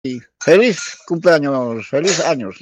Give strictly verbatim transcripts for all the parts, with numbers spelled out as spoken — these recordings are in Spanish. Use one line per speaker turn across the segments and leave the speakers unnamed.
Y feliz cumpleaños, feliz años.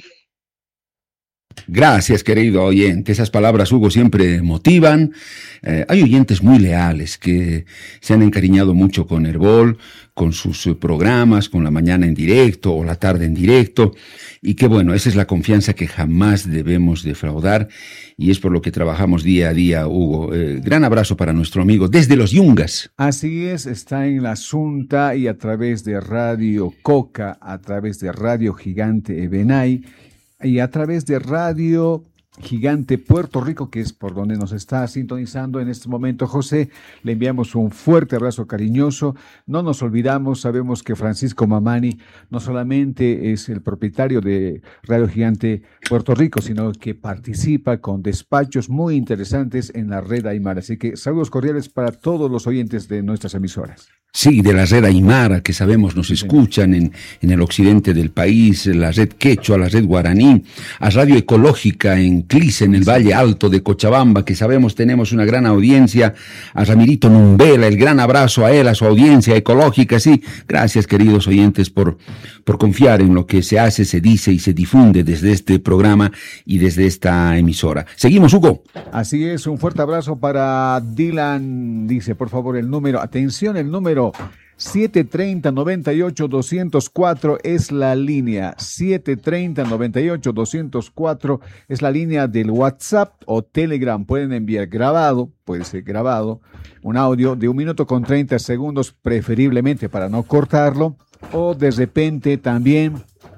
Gracias, querido oyente. Esas palabras, Hugo, siempre motivan. Eh, hay oyentes muy leales que se han encariñado mucho con Herbol, con sus eh, programas, con la mañana en directo o la tarde en directo. Y que bueno, esa es la confianza que jamás debemos defraudar y es por lo que trabajamos día a día, Hugo. Eh, gran abrazo para nuestro amigo desde los Yungas.
Así es, está en la Asunta y a través de Radio Coca, a través de Radio Gigante Ebenay y a través de Radio Gigante Puerto Rico, que es por donde nos está sintonizando en este momento. José, le enviamos un fuerte abrazo cariñoso. No nos olvidamos, sabemos que Francisco Mamani no solamente es el propietario de Radio Gigante Puerto Rico, sino que participa con despachos muy interesantes en la red Aymara. Así que saludos cordiales para todos los oyentes de nuestras emisoras.
Sí, de la red Aymara, que sabemos nos escuchan en, en el occidente del país, la red Quechua, la red Guaraní, a Radio Ecológica en Clise, en el Valle Alto de Cochabamba, que sabemos tenemos una gran audiencia, a Ramirito Numbela, el gran abrazo a él, a su audiencia ecológica, sí, gracias queridos oyentes por, por confiar en lo que se hace, se dice y se difunde desde este programa y desde esta emisora. Seguimos, Hugo.
Así es, un fuerte abrazo para Dylan, dice por favor el número, atención el número siete treinta, noventa y ocho, doscientos cuatro es la línea, siete treinta, noventa y ocho, doscientos cuatro es la línea del WhatsApp o Telegram. Pueden enviar grabado, puede ser grabado, un audio de un minuto con treinta segundos, preferiblemente para no cortarlo, o de repente también,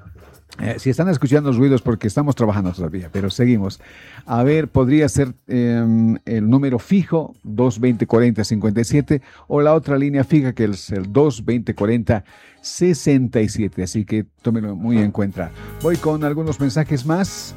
eh, si están escuchando los ruidos porque estamos trabajando todavía, pero seguimos. A ver, podría ser eh, el número fijo, dos veinte, cuarenta, cincuenta y siete, o la otra línea fija que es el dos veinte, cuarenta, sesenta y siete. Así que tómenlo muy en cuenta. Voy con algunos mensajes más.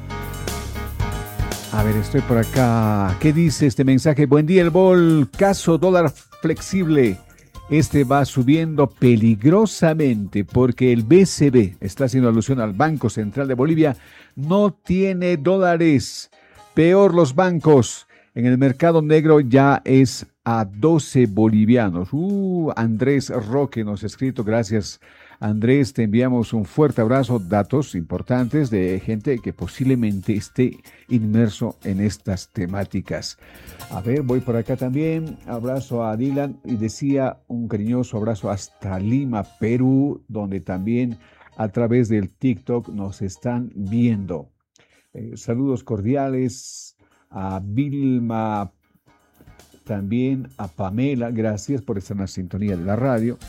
A ver, estoy por acá. ¿Qué dice este mensaje? Buen día, Herbol. Caso dólar flexible. Este va subiendo peligrosamente porque el B C B, está haciendo alusión al Banco Central de Bolivia, no tiene dólares. Peor los bancos. En el mercado negro ya es a doce bolivianos. Uh, Andrés Roque nos ha escrito. Gracias, Andrés. Te enviamos un fuerte abrazo. Datos importantes de gente que posiblemente esté inmerso en estas temáticas. A ver, voy por acá también. Abrazo a Dylan y decía un cariñoso abrazo hasta Lima, Perú, donde también a través del TikTok nos están viendo. Eh, saludos cordiales a Vilma, también a Pamela, gracias por estar en la sintonía de la radio.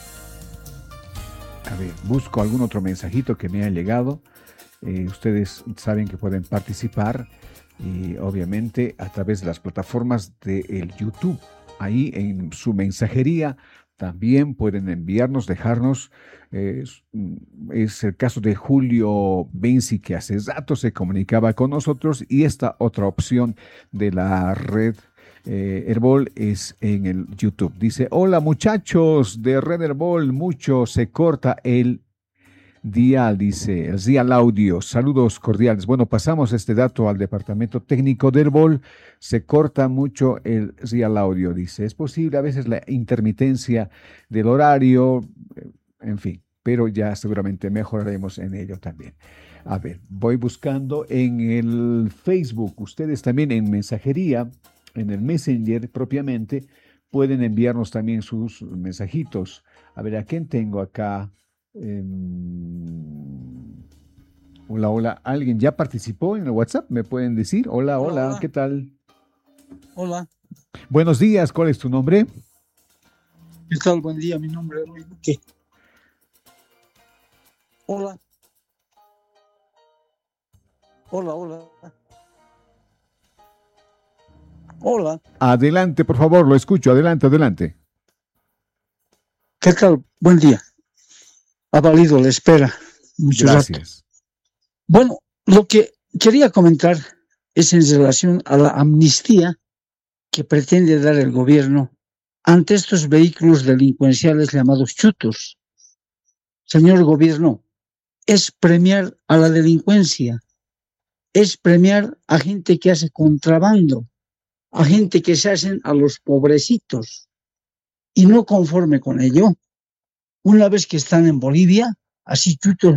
A ver, busco algún otro mensajito que me ha llegado. Eh, ustedes saben que pueden participar y obviamente a través de las plataformas del YouTube. Ahí en su mensajería también pueden enviarnos, dejarnos. Eh, es el caso de Julio Benzi, que hace rato se comunicaba con nosotros, y esta otra opción de la red eh, Herbol es en el YouTube. Dice, hola muchachos de Red Herbol, mucho se corta el dial, dice, el dial audio, saludos cordiales. Bueno, pasamos este dato al departamento técnico de Herbol, se corta mucho el dial audio, dice, es posible a veces la intermitencia del horario, en fin, pero ya seguramente mejoraremos en ello también. A ver, voy buscando en el Facebook, ustedes también en mensajería, en el Messenger propiamente, pueden enviarnos también sus mensajitos. A ver, ¿a quién tengo acá? Eh, hola, hola, ¿alguien ya participó en el WhatsApp? ¿Me pueden decir? Hola, hola, hola. ¿Qué tal?
Hola.
Buenos días, ¿cuál es tu nombre?
¿Qué tal? Buen día, mi nombre es Luis Duque. Hola. Hola, hola. Hola.
Adelante, por favor, lo escucho. Adelante, adelante.
¿Qué tal? Buen día. Ha valido la espera. Muchas
gracias.
Bueno, lo que quería comentar es en relación a la amnistía que pretende dar el gobierno ante estos vehículos delincuenciales llamados chutos. Señor gobierno, es premiar a la delincuencia, es premiar a gente que hace contrabando, a gente que se hacen a los pobrecitos. Y no conforme con ello, una vez que están en Bolivia, así chutos